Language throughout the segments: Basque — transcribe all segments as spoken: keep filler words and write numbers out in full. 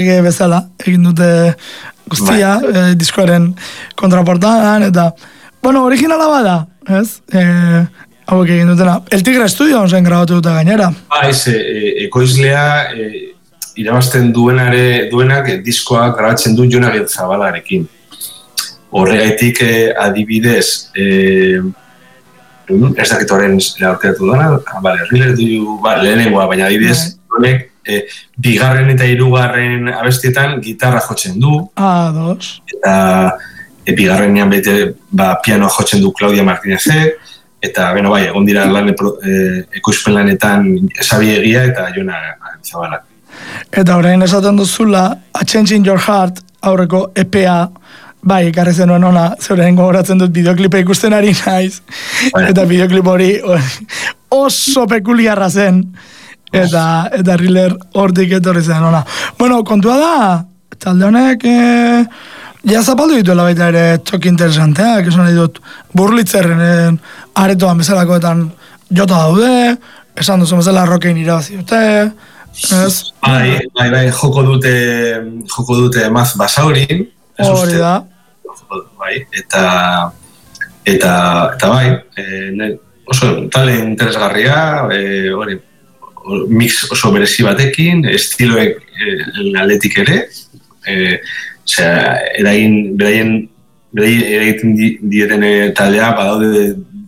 bezala, egin dute guztia, eh, diskoaren kontraportadan, eta, bueno, originala bada, ez? Eh, hauek egin dutena. El Tigre Studio zen grabatu dute gainera. Ba, ez, e, ekoizlea e, irabazten duenare, duenak e, diskoa grabatzen du Jon Agirrezabalarekin. Horregaitik e, adibidez, e, ez dakit horren aurkeratu dena, bale, Riller du, ba, lehenengoa, baina adibidez, honek, e, bigarren eta hirugarren abestietan gitarra jotzen du. Ah, dos. Eta e, bigarrenean bete, ba, piano jotzen du Claudia Martinezek, eta, beno, bai, egon dira lan e, ekoizpen lanetan Xabi Egia eta Jon Agirrezabala. Eta orain esaten duzula, A Change in Your Heart, aurreko E P A, bai, ekarri zenuen ona, zeuren gogoratzen dut bideoklipa ikusten ari naiz, eta bideoklip hori oso pekuliarra zen, eta, eta Riller hortik etorri zen ona. Bueno, kontua da, talde honek, e, ja zapaldu dituela baita ere txoki interesanteak, esan nahi dut, Burlitzerren aretoan bezalakoetan jota daude, esan duzu bezala rokein irabazi dute, ez? Bai, bai, bai, joko dute, joko dute Maz Basaurin, hori da. Bai, eta eta eta bai, e, oso talde interesgarria, e, hori, mix oso berezi batekin, estiloek e, aldetik ere, e, osea, eragin beraien beraien egiten dieten taldea badaude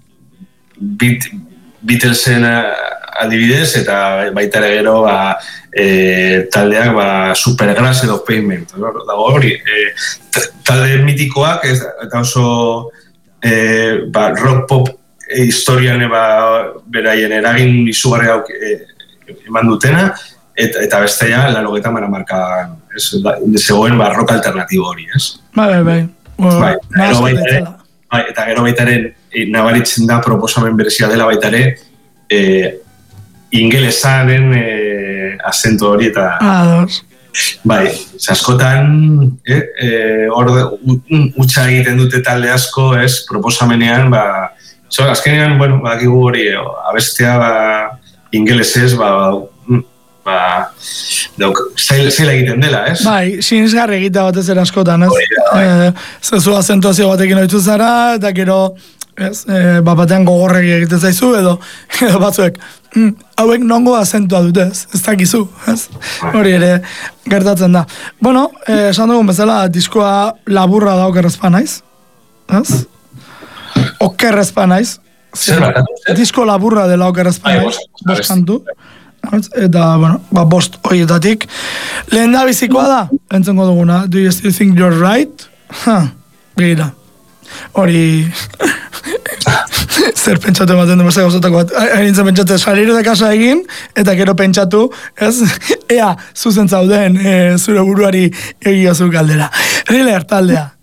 Beat, Beatlesen adibidez, eta baita ere gero ba, e, taldeak ba, Supergrass edo Pavement. Dago hori, e, talde mitikoak, ez, eta oso e, ba, rock pop e, historian ba, beraien eragin izugarri hauk e, eman dutena, eta, eta bestea, laurogeita hamar markan, ez, da, zegoen ba, rock alternatibo hori, ez? Bai, bai, bai. Well, bai, gero baita ere, bai, eta gero baita ere, e, nabaritzen da proposamen berezia dela baita ere, e, ingelesaren e, asento hori eta... Ados. Bai, askotan, eh, eh, orde, utxa egiten dute talde asko, ez, proposamenean, ba, so, azkenean, bueno, bakigu hori, abestea, ba, ingelesez, ba, ba, dauk, zail, zail egiten dela, ez? Bai, sinisgarri egitea batez ere askotan, ez? Bai. E, zezu azentuazio batekin oitu zara, eta gero, ez, e, bat batean gogorregi egiten zaizu, edo, edo batzuek, mm, hauek nongo azentua dute, ez, ez dakizu, ez? Hori ere, gertatzen da. Bueno, eh, esan dugun bezala, diskoa laburra da okerrezpa naiz, ez? Okerrezpa naiz. Zer bat, disko laburra dela okerrezpa naiz, bost kantu. Eta, bueno, ba, bost horietatik. Lehen da bizikoa da, entzengo duguna, do you still think you're right? Ha, begira. Hori... zer pentsatu ematen du beste gauzatako bat. Harintzen pentsatu, salir de casa egin, eta gero pentsatu, ez? Ea, zuzen zauden, e, zure buruari egiozu galdera. Riller taldea.